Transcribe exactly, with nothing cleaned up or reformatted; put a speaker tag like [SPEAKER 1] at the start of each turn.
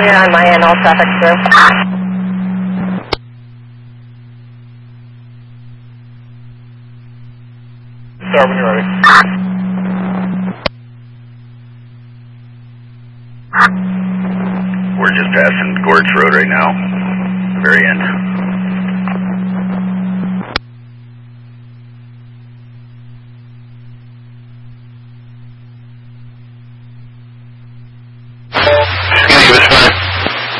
[SPEAKER 1] Clear on my end, all traffic through.
[SPEAKER 2] Start when you're ready.
[SPEAKER 3] We're just passing Gorge Road right now, the very end.